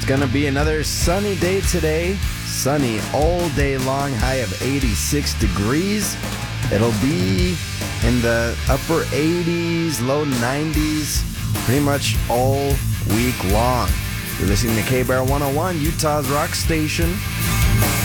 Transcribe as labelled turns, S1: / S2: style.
S1: going to be another sunny day today. Sunny all day long, high of 86 degrees. It'll be in the upper 80s, low 90s, pretty much all week long. You're listening to K-Bar 101, Utah's rock station.